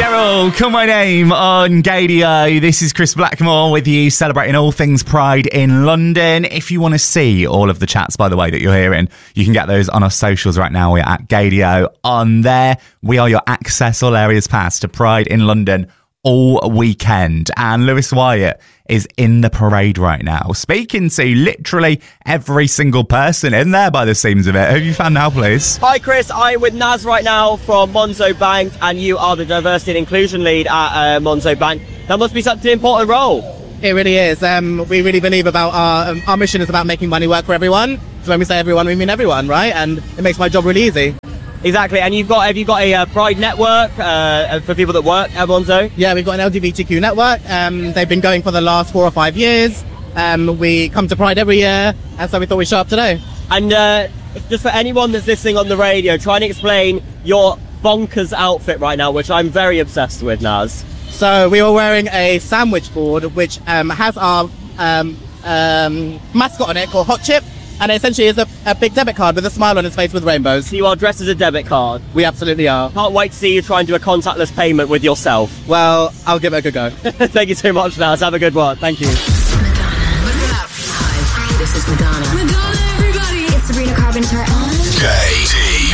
Cheryl, Call My Name on Gadio. This is Chris Blackmore with you, celebrating all things Pride in London. If you want to see all of the chats, by the way, that you're hearing, you can get those on our socials right now. We're at Gadio on there. We are your access all areas pass to Pride in London all weekend. And Lewis Wyatt is in the parade right now, speaking to literally every single person in there by the seams of it. Who have you found now, please? Hi Chris, I'm with Naz right now from Monzo Bank, and you are the Diversity and Inclusion Lead at Monzo Bank. That must be such an important role. It really is. We really believe about our mission is about making money work for everyone. So when we say everyone, we mean everyone, right? And it makes my job really easy. Exactly, and have you got a Pride network for people that work at Monzo? Yeah, we've got an LGBTQ network. They've been going for the last 4 or 5 years. We come to Pride every year, and so we thought we'd show up today. And just for anyone that's listening on the radio, try and explain your bonkers outfit right now, which I'm very obsessed with, Naz. So we were wearing a sandwich board, which has our mascot on it called Hot Chip. And it essentially is a big debit card with a smile on his face with rainbows. So you are dressed as a debit card? We absolutely are. Can't wait to see you try and do a contactless payment with yourself. Well, I'll give it a good go. Thank you so much, Naz. Have a good one. Thank you. Hi, this is Madonna. Madonna, everybody. It's Sabrina Carpenter on Gadio.